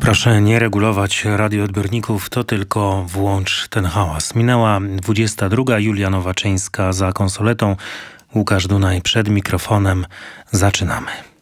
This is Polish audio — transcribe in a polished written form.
Proszę nie regulować radioodbiorników, to tylko włącz ten hałas. Minęła 22. Julia Nowaczyńska za konsoletą, Łukasz Dunaj przed mikrofonem. Zaczynamy.